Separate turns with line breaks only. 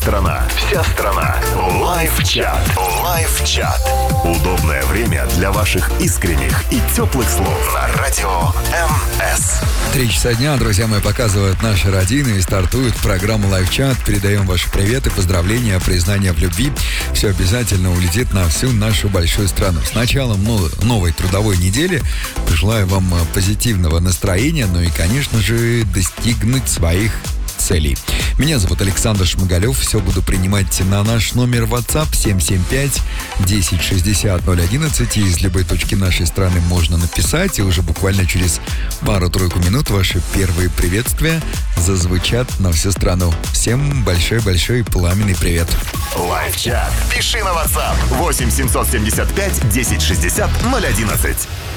страна. Вся страна. Лайв-чат. Лайв-чат. Удобное время для ваших искренних и теплых слов на радио МС.
3 часа дня, друзья мои, показывают наши родины и стартует программа Лайв-чат. Передаем ваши приветы, поздравления, признания в любви. Все обязательно улетит на всю нашу большую страну. С началом новой трудовой недели желаю вам позитивного настроения, ну и, конечно же, достигнуть своих целей. Меня зовут Александр Шмагалев. Все буду принимать на наш номер WhatsApp 775-1060-011. Из любой точки нашей страны можно написать, и уже буквально через пару-тройку минут ваши первые приветствия зазвучат на всю страну. Всем большой-большой пламенный привет.
Лайв-чат. Пиши на WhatsApp 8 775 1060 011.